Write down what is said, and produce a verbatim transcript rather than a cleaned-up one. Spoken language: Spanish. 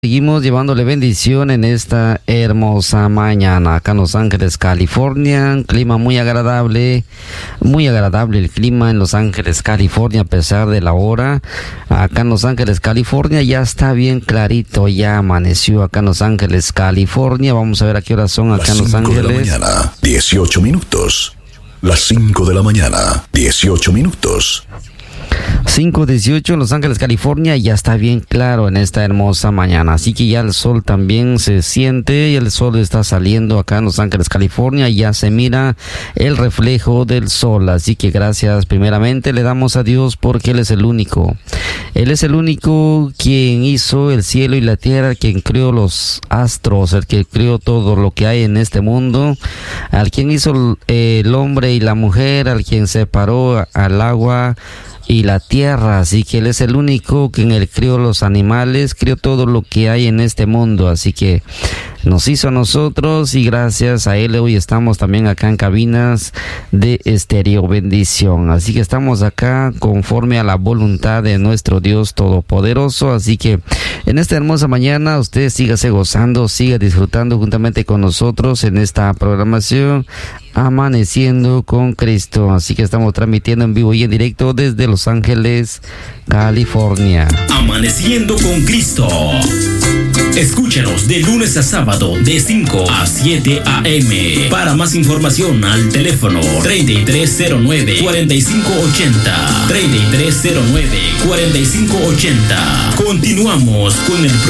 Seguimos llevándole bendición en esta hermosa mañana acá en Los Ángeles, California. Un clima muy agradable, muy agradable el clima en Los Ángeles, California, a pesar de la hora. Acá en Los Ángeles, California ya está bien clarito, ya amaneció acá en Los Ángeles, California. Vamos a ver a qué horas son acá en Los Ángeles. Las cinco de la mañana, dieciocho minutos. Las cinco de la mañana, dieciocho minutos. cinco dieciocho en Los Ángeles, California, ya está bien claro en esta hermosa mañana, así que ya el sol también se siente y el sol está saliendo acá en Los Ángeles, California, ya se mira el reflejo del sol, así que gracias primeramente le damos a Dios porque Él es el único, Él es el único quien hizo el cielo y la tierra, quien creó los astros, el que creó todo lo que hay en este mundo, al quien hizo el hombre y la mujer, al quien separó al agua y la tierra, así que Él es el único que en Él crió los animales, crió todo lo que hay en este mundo, así que nos hizo a nosotros y gracias a Él hoy estamos también acá en cabinas de Estéreo Bendición, así que estamos acá conforme a la voluntad de nuestro Dios Todopoderoso, así que en esta hermosa mañana usted sígase gozando, siga disfrutando juntamente con nosotros en esta programación Amaneciendo con Cristo, así que estamos transmitiendo en vivo y en directo desde Los Ángeles, California. Amaneciendo con Cristo. Escúchanos de lunes a sábado de cinco a siete a eme. Para más información al teléfono treinta y tres cero nueve, cuarenta y cinco ochenta. treinta y tres cero nueve, cuarenta y cinco ochenta. Continuamos con el programa.